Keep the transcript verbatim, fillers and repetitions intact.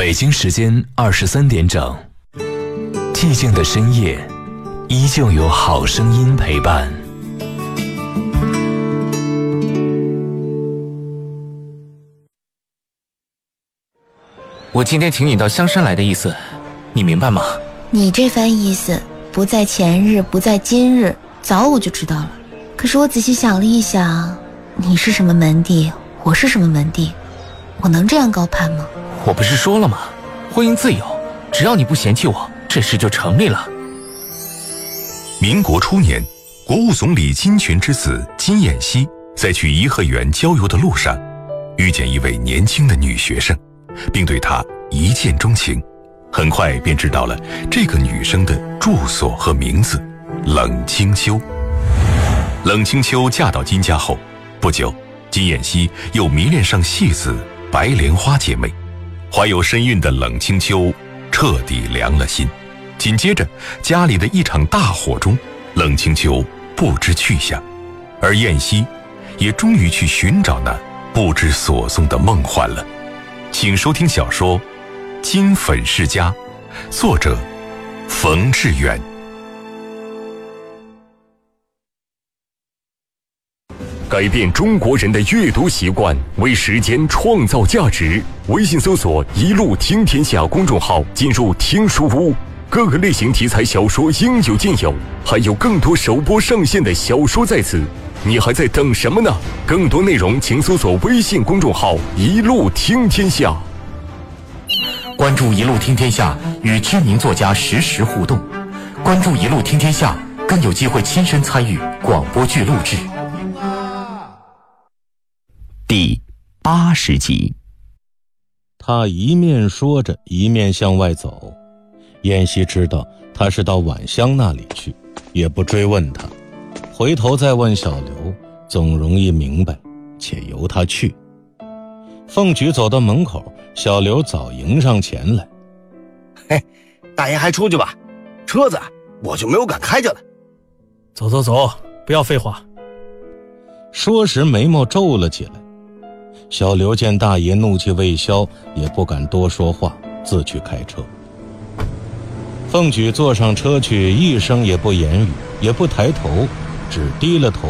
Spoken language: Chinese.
北京时间二十三点整，寂静的深夜，依旧有好声音陪伴。 我今天请你到香山来的意思，你明白吗？ 你这番意思，不在前日，不在今日，早我就知道了。可是我仔细想了一想，你是什么门第，我是什么门第，我能这样高攀吗？ 我不是说了吗？婚姻自由，只要你不嫌弃我，这事就成立了。 民国初年，国务总理金泉之子金燕西在去颐和园郊游的路上，遇见一位年轻的女学生，并对她一见钟情，很快便知道了这个女生的住所和名字冷清秋。冷清秋嫁到金家后不久，金燕西又迷恋上戏子白莲花姐妹，怀有身孕的冷清秋彻底凉了心。紧接着家里的一场大火中，冷清秋不知去向，而燕西也终于去寻找那不知所踪的梦幻了。请收听小说《金粉世家》，作者冯志远。 改变中国人的阅读习惯，为时间创造价值。微信搜索“一路听天下”公众号，进入听书屋，各个类型题材小说应有尽有，还有更多首播上线的小说在此，你还在等什么呢？更多内容请搜索微信公众号“一路听天下”。 关注“一路听天下”，与知名作家实时互动。关注“一路听天下”，更有机会亲身参与广播剧录制。 第八十集。 他一面说着，一面向外走。燕西知道他是到晚香那里去，也不追问他，回头再问小刘，总容易明白，且由他去。凤举走到门口，小刘早迎上前来。 嘿，大爷还出去吧，车子我就没有敢开着了。 走走走，不要废话。 说时眉毛皱了起来。小刘见大爷怒气未消，也不敢多说话，自去开车。凤举坐上车去，一声也不言语，也不抬头，只低了头